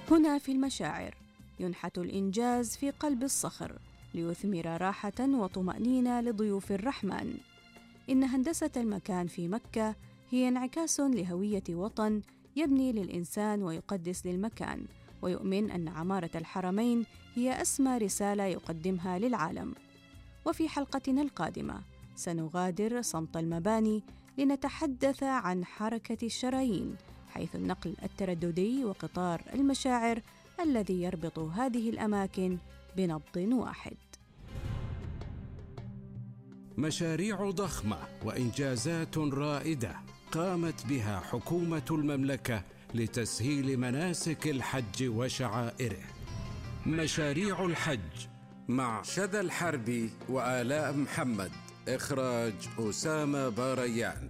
هنا في المشاعر ينحت الإنجاز في قلب الصخر ليثمر راحة وطمأنينة لضيوف الرحمن. إن هندسة المكان في مكة هي انعكاس لهوية وطن يبني للإنسان ويقدس للمكان، ويؤمن أن عمارة الحرمين هي أسمى رسالة يقدمها للعالم. وفي حلقتنا القادمة سنغادر صمت المباني لنتحدث عن حركة الشرايين، حيث النقل الترددي وقطار المشاعر الذي يربط هذه الأماكن بنبض واحد. مشاريع ضخمة وإنجازات رائدة قامت بها حكومة المملكة لتسهيل مناسك الحج وشعائره. مشاريع الحج مع شذى الحربي وآلاء محمد. إخراج أسامة باريان.